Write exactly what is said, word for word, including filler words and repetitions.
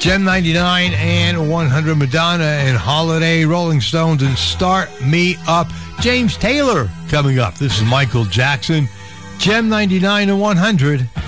Gem ninety-nine and one hundred, Madonna and Holiday, Rolling Stones, and Start Me Up. James Taylor coming up. This is Michael Jackson. Gem ninety-nine and one hundred.